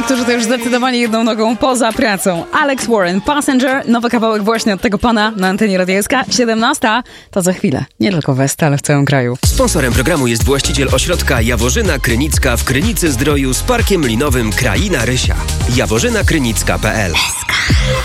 niektórzy to już zdecydowanie jedną nogą poza pracą. Alex Warren, Passenger, nowy kawałek właśnie od tego pana na antenie Radia SK. 17 to za chwilę. Nie tylko w West, ale w całym kraju. Sponsorem programu jest właściciel ośrodka Jaworzyna Krynicka w Krynicy Zdroju z parkiem linowym Kraina Rysia. jaworzyna-krynicka.pl